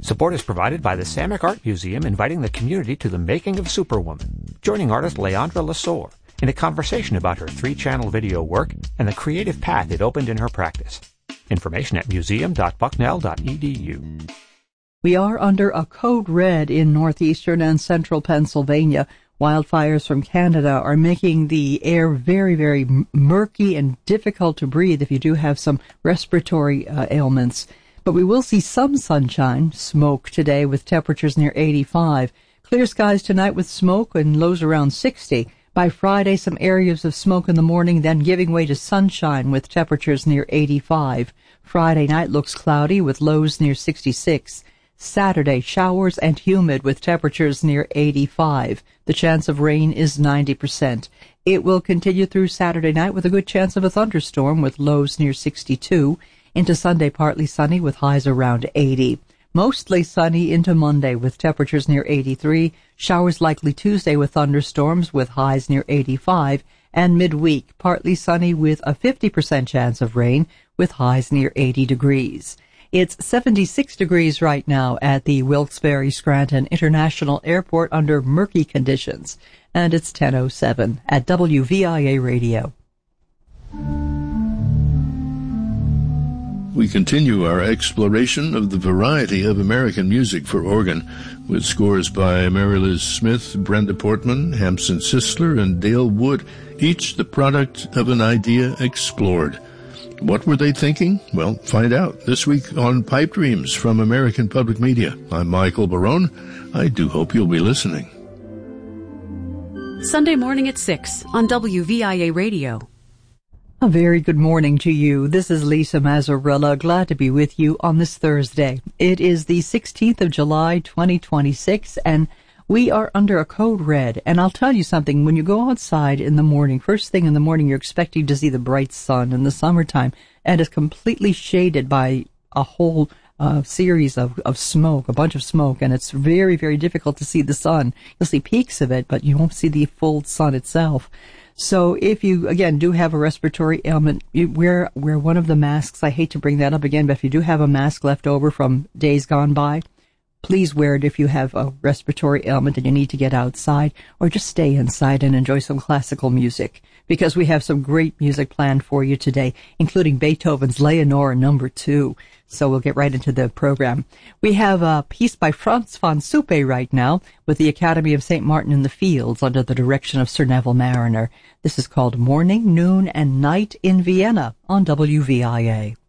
Support is provided by the Samick Art Museum, inviting the community to the making of Superwoman, joining artist Leandra Lesueur in a conversation about her 3-channel video work and the creative path it opened in her practice. Information at museum.bucknell.edu. We are under a code red in northeastern and central Pennsylvania. Wildfires from Canada are making the air very, very murky and difficult to breathe if you do have some respiratory ailments. But we will see some sunshine, smoke today with temperatures near 85. Clear skies tonight with smoke and lows around 60. By Friday, some areas of smoke in the morning, then giving way to sunshine with temperatures near 85. Friday night looks cloudy with lows near 66. Saturday, showers and humid with temperatures near 85. The chance of rain is 90%. It will continue through Saturday night with a good chance of a thunderstorm with lows near 62. Into Sunday, partly sunny with highs around 80. Mostly sunny into Monday with temperatures near 83. Showers likely Tuesday with thunderstorms with highs near 85. And midweek, partly sunny with a 50% chance of rain with highs near 80 degrees. It's 76 degrees right now at the Wilkes-Barre Scranton International Airport under murky conditions. And it's 10:07 at WVIA Radio. We continue our exploration of the variety of American music for organ with scores by Mary Liz Smith, Brenda Portman, Hampson Sisler, and Dale Wood, each the product of an idea explored. What were they thinking? Well, find out this week on Pipe Dreams from American Public Media. I'm Michael Barone. I do hope you'll be listening. Sunday morning at 6 on WVIA Radio. A very good morning to you. This is Lisa Mazzarella. Glad to be with you on this Thursday. It is the 16th of July, 2026, and we are under a code red. And I'll tell you something, when you go outside in the morning, first thing in the morning, you're expecting to see the bright sun in the summertime, and it's completely shaded by a whole series of smoke, a bunch of smoke, and it's very, very difficult to see the sun. You'll see peaks of it, but you won't see the full sun itself. So if you, again, do have a respiratory ailment, you wear one of the masks. I hate to bring that up again, but if you do have a mask left over from days gone by, please wear it if you have a respiratory ailment and you need to get outside, or just stay inside and enjoy some classical music, because we have some great music planned for you today, including Beethoven's Leonore No. 2. So we'll get right into the program. We have a piece by Franz von Suppe right now with the Academy of St. Martin in the Fields under the direction of Sir Neville Marriner. This is called Morning, Noon, and Night in Vienna on WVIA.